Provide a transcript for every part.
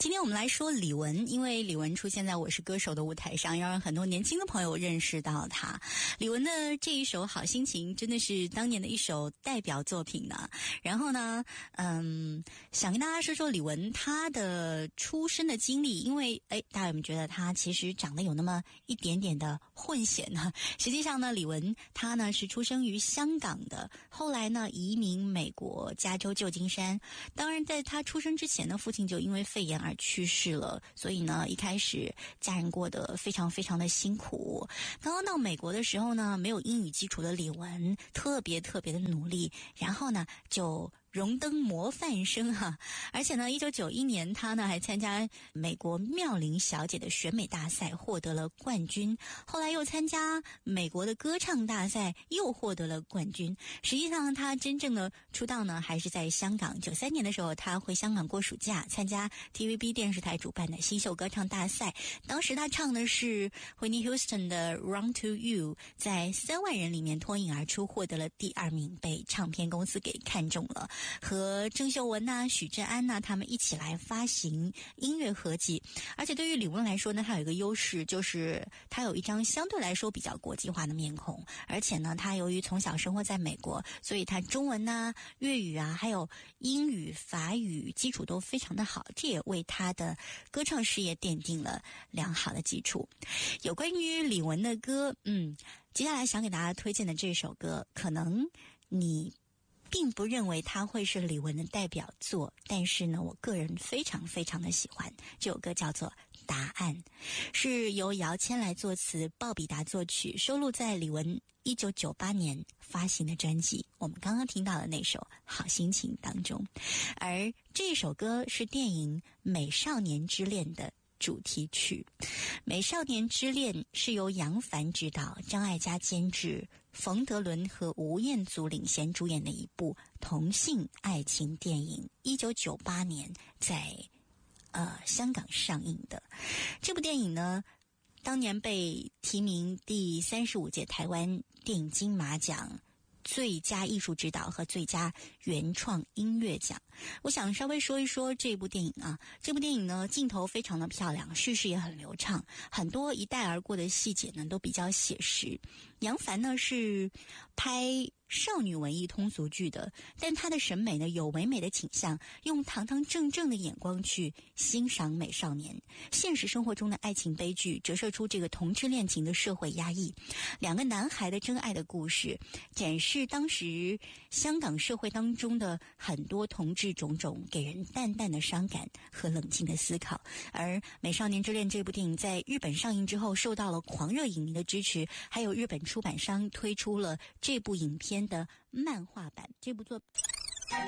今天我们来说李玟，因为李玟出现在《我是歌手》的舞台上，要让很多年轻的朋友认识到她。李玟的这一首《好心情》真的是当年的一首代表作品呢。然后呢，想跟大家说说李玟她的出生的经历，因为大家有没有觉得她其实长得有那么一点点的混血呢？实际上呢，李玟她呢是出生于香港的，后来呢移民美国加州旧金山。当然在她出生之前呢，父亲就因为肺炎而去世了，所以呢一开始家人过得非常非常的辛苦。刚刚到美国的时候呢，没有英语基础的李玟特别的努力，然后呢就荣登模范生哈。而且呢1991年他呢还参加美国妙龄小姐的选美大赛，获得了冠军，后来又参加美国的歌唱大赛，又获得了冠军。实际上他真正的出道呢还是在香港，93年的时候他回香港过暑假，参加 TVB 电视台主办的新秀歌唱大赛，当时他唱的是 Whitney Houston 的 Run to You， 在3万人里面脱颖而出，获得了第2名，被唱片公司给看中了，和郑秀文啊、许志安啊他们一起来发行音乐合辑。而且对于李玟来说呢，他有一个优势，就是他有一张相对来说比较国际化的面孔，而且呢他由于从小生活在美国，所以他中文啊、粤语啊还有英语、法语基础都非常的好，这也为他的歌唱事业奠定了良好的基础。有关于李玟的歌，接下来想给大家推荐的这首歌，可能你并不认为它会是李玟的代表作，但是呢我个人非常的喜欢。这首歌叫做《答案》，是由姚谦来作词，鲍比达作曲，收录在李玟1998年发行的专辑我们刚刚听到的那首《好心情》当中。而这首歌是电影《美少年之恋》的主题曲。美少年之恋是由杨凡执导，张艾嘉监制，冯德伦和吴彦祖领衔主演的一部同性爱情电影，1998年在香港上映的。这部电影呢当年被提名第35届台湾电影金马奖最佳艺术指导和最佳原创音乐奖。我想稍微说一说这部电影啊。这部电影呢镜头非常的漂亮，叙事也很流畅，很多一带而过的细节呢都比较写实。杨凡呢是拍少女文艺通俗剧的，但他的审美呢有唯美的倾向，用堂堂正正的眼光去欣赏美少年。现实生活中的爱情悲剧折射出这个同志恋情的社会压抑，两个男孩的真爱的故事，展示当时香港社会当中的很多同志种种，给人淡淡的伤感和冷静的思考。而《美少年之恋》这部电影在日本上映之后，受到了狂热影迷的支持，还有日本出版商推出了这部影片的漫画版。这部作开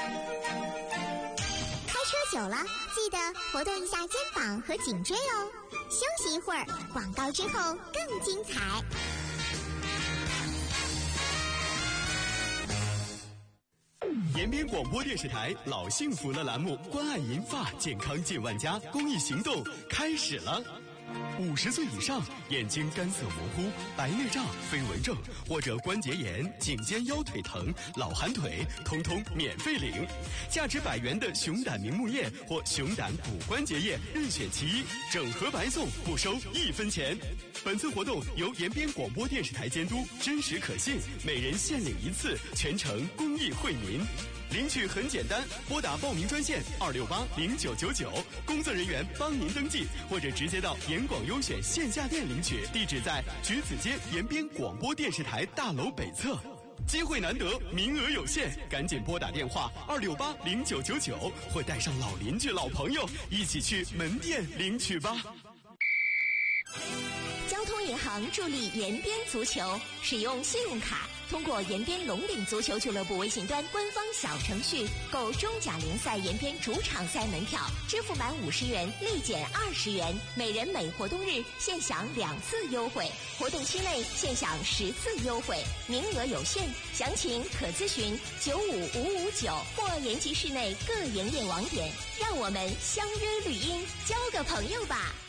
车久了记得活动一下肩膀和颈椎哦。休息一会儿，广告之后更精彩。 延边广播电视台老幸福了栏目，关爱银发健康近万家公益行动开始了。50岁以上，眼睛干涩模糊、白内障、飞蚊症或者关节炎、颈肩腰腿疼、老寒腿，通通免费领。价值100元的熊胆明目液或熊胆补关节液，任选其一，整盒白送，不收1分钱。本次活动由延边广播电视台监督，真实可信，每人限领1次，全程公益惠民。领取很简单，拨打报名专线2680999，工作人员帮您登记，或者直接到延广优选线下店领取，地址在橘子街延边广播电视台大楼北侧。机会难得，名额有限，赶紧拨打电话2680999，或带上老邻居、老朋友一起去门店领取吧。 交通银行助力延边足球，使用信用卡通过延边龙岭足球俱乐部微信端官方小程序购中甲联赛延边主场赛门票，支付满50元立减20元，每人每活动日限享2次优惠，活动期内限享10次优惠，名额有限，详情可咨询95559或延吉市内各营业网点。让我们相约绿茵，交个朋友吧。